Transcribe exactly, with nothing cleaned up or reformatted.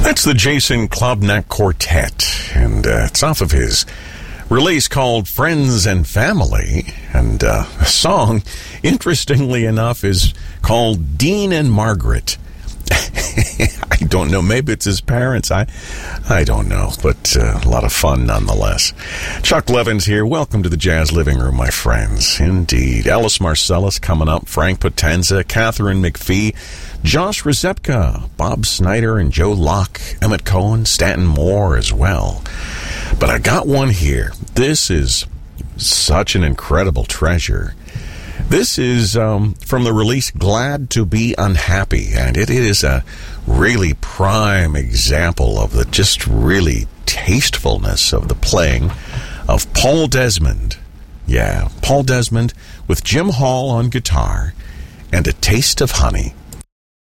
That's the Jason Klobnak Quartet, and uh, it's off of his release called Friends and Family, and uh, the song, interestingly enough, is called Dean and Margaret. I don't know, maybe it's his parents, I I don't know, but uh, a lot of fun nonetheless. Chuck Levins here, welcome to the Jazz Living Room, my friends. Indeed, Ellis Marcellus coming up, Frank Potenza, Catherine McPhee, Josh Rzepka, Bob Snyder, and Joe Locke, Emmett Cohen, Stanton Moore as well. But I got one here. This is such an incredible treasure. This is um, from the release Glad to Be Unhappy, and it is a really prime example of the just really tastefulness of the playing of Paul Desmond. Yeah, Paul Desmond with Jim Hall on guitar and A Taste of Honey.